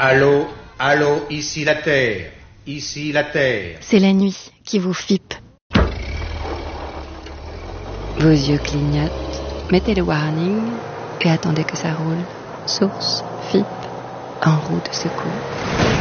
Allô, allô, ici la Terre, ici la Terre. C'est la nuit qui vous fippe. Vos yeux clignotent, mettez le warning et attendez que ça roule. Source, FIP, en roue de secours.